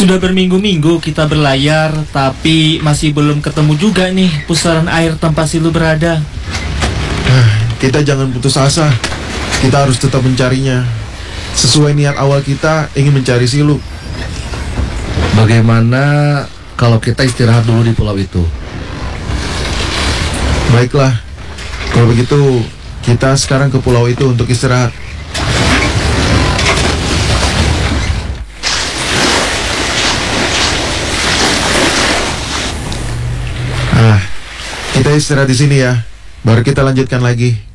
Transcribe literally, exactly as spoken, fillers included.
Sudah berminggu-minggu kita berlayar, tapi masih belum ketemu juga nih pusaran air tempat Silu berada. Kita jangan putus asa. Kita harus tetap mencarinya. Sesuai niat awal kita ingin mencari Silu. Bagaimana kalau kita istirahat dulu di pulau itu? Baiklah, kalau begitu kita sekarang ke pulau itu untuk istirahat. Ah, kita istirahat di sini ya. Baru kita lanjutkan lagi.